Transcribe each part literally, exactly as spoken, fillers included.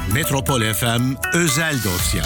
Metropol F M Özel Dosya.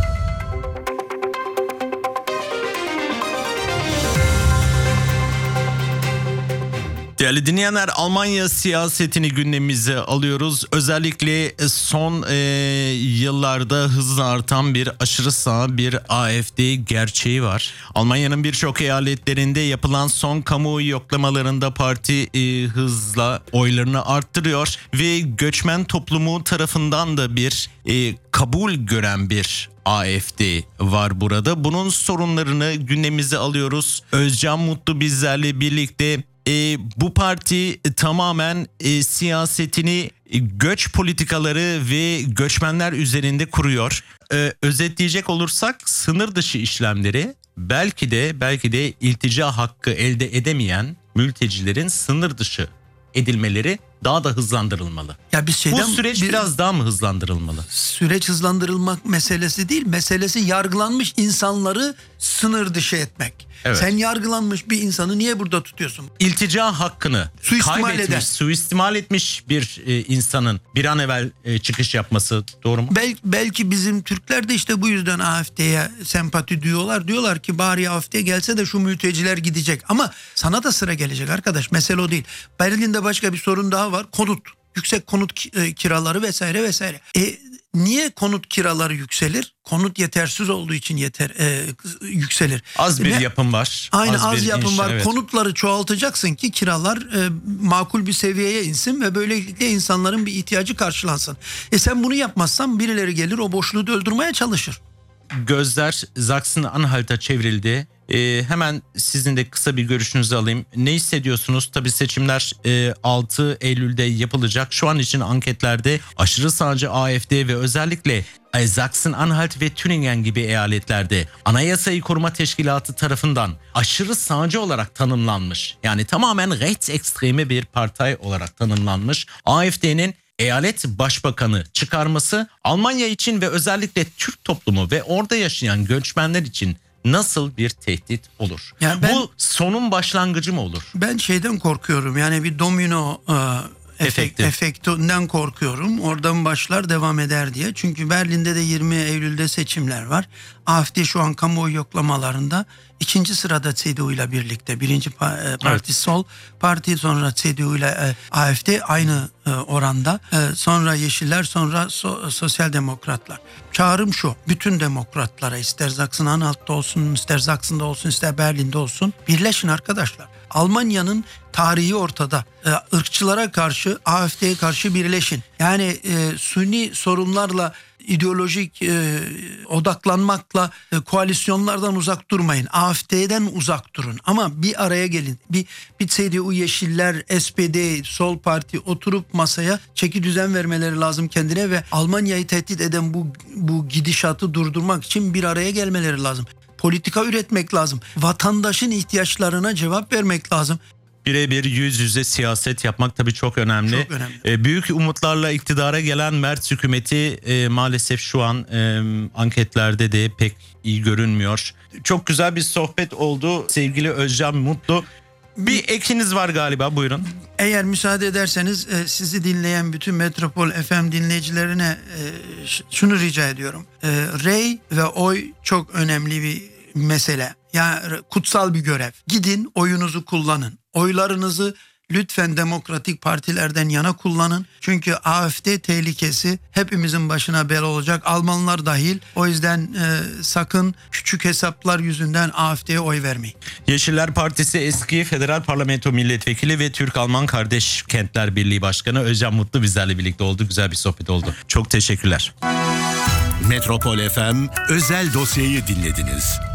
Değerli dinleyenler, Almanya siyasetini gündemimize alıyoruz. Özellikle son e, yıllarda hızla artan bir aşırı sağ bir A F D gerçeği var. Almanya'nın birçok eyaletlerinde yapılan son kamuoyu yoklamalarında parti e, hızla oylarını arttırıyor ve göçmen toplumu tarafından da bir e, kabul gören bir A F D var burada. Bunun sorunlarını gündemimize alıyoruz. Özcan Mutlu bizlerle birlikte. E, bu parti tamamen e, siyasetini e, göç politikaları ve göçmenler üzerinde kuruyor. E, özetleyecek olursak sınır dışı işlemleri belki de belki de iltica hakkı elde edemeyen mültecilerin sınır dışı edilmeleri daha da hızlandırılmalı. Ya biz şeyden, bu süreç bir, biraz daha mı hızlandırılmalı? Süreç hızlandırılmak meselesi değil, meselesi yargılanmış insanları sınır dışı etmek. Evet. Sen yargılanmış bir insanı niye burada tutuyorsun? İltica hakkını Suistimal kaybetmiş, eden. suistimal etmiş bir e, insanın bir an evvel e, çıkış yapması doğru mu? Bel, belki bizim Türkler de işte bu yüzden A F D'ye sempati duyuyorlar. Diyorlar ki bari A F D gelse de şu mülteciler gidecek. Ama sana da sıra gelecek arkadaş. Mesele o değil. Berlin'de başka bir sorun daha var. Konut. Yüksek konut kiraları vesaire vesaire. E niye konut kiraları yükselir? Konut yetersiz olduğu için yeter e, yükselir. Az bir ne? yapım var. Aynı az, az az yapım inşa, var. Evet. Konutları çoğaltacaksın ki kiralar e, makul bir seviyeye insin ve böylelikle insanların bir ihtiyacı karşılansın. E sen bunu yapmazsan birileri gelir o boşluğu doldurmaya çalışır. Gözler Sachsen-Anhalt'a çevrildi. Ee, hemen sizin de kısa bir görüşünüzü alayım. Ne hissediyorsunuz? Tabii seçimler e, altı Eylül'de yapılacak. Şu an için anketlerde aşırı sağcı A F D ve özellikle e, Sachsen-Anhalt ve Thüringen gibi eyaletlerde Anayasayı Koruma Teşkilatı tarafından aşırı sağcı olarak tanımlanmış. Yani tamamen rechtsekstreme bir parti olarak tanımlanmış A F D'nin eyalet başbakanı çıkarması Almanya için ve özellikle Türk toplumu ve orada yaşayan göçmenler için nasıl bir tehdit olur? Yani ben, bu sonun başlangıcı mı olur? Ben şeyden korkuyorum, yani bir domino e, efekt, efektinden korkuyorum. Oradan başlar devam eder diye. Çünkü Berlin'de de yirmi Eylül'de seçimler var. A F D şu an kamuoyu yoklamalarında ikinci sırada C D U ile birlikte. Birinci pa- parti evet. Sol Parti, sonra C D U ile e, A F D aynı e, oranda. E, sonra Yeşiller, sonra so- Sosyal Demokratlar. Çağrım şu: bütün demokratlara, ister Sachsen-Anhalt'ta olsun, ister Sachsen'da olsun, ister Berlin'de olsun, birleşin arkadaşlar. Almanya'nın tarihi ortada. E, ırkçılara karşı, A F D'ye karşı birleşin. Yani e, suni sorunlarla, ideolojik e, odaklanmakla e, koalisyonlardan uzak durmayın. A F D'den uzak durun. Ama bir araya gelin. Bir, bir C D U, Yeşiller, S P D, Sol Parti oturup masaya çeki düzen vermeleri lazım kendine ve Almanya'yı tehdit eden bu, bu gidişatı durdurmak için bir araya gelmeleri lazım. Politika üretmek lazım. Vatandaşın ihtiyaçlarına cevap vermek lazım. Birebir yüz yüze siyaset yapmak tabii çok önemli. Çok önemli. E, büyük umutlarla iktidara gelen Merz hükümeti e, maalesef şu an e, anketlerde de pek iyi görünmüyor. Çok güzel bir sohbet oldu sevgili Özcan Mutlu. Bir ekiniz var galiba, buyurun. Eğer müsaade ederseniz e, sizi dinleyen bütün Metropol F M dinleyicilerine e, şunu rica ediyorum. E, rey ve oy çok önemli bir mesele. Yani kutsal bir görev. Gidin oyunuzu kullanın. Oylarınızı lütfen demokratik partilerden yana kullanın. Çünkü A F D tehlikesi hepimizin başına bela olacak. Almanlar dahil. O yüzden e, sakın küçük hesaplar yüzünden A F D'ye oy vermeyin. Yeşiller Partisi eski Federal Parlamento Milletvekili ve Türk-Alman Kardeş Kentler Birliği Başkanı Özcan Mutlu bizlerle birlikte oldu. Güzel bir sohbet oldu. Çok teşekkürler. Metropol F M Özel Dosya'yı dinlediniz.